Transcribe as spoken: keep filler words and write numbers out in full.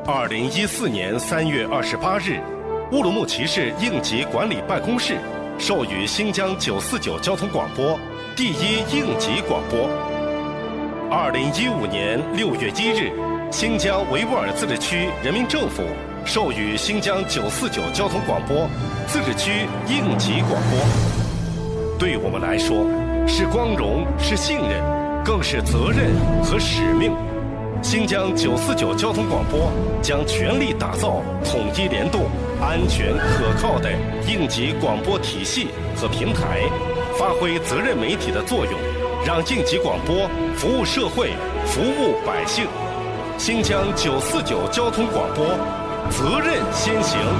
二零一四年三月二十八日，乌鲁木齐市应急管理办公室授予新疆九四九交通广播第一应急广播。二零一五年六月一日，新疆维吾尔自治区人民政府授予新疆九四九交通广播自治区应急广播。对我们来说，是光荣，是信任，更是责任和使命。新疆九四九交通广播将全力打造统一联动、安全可靠的应急广播体系和平台，发挥责任媒体的作用，让应急广播服务社会、服务百姓。新疆九四九交通广播，责任先行。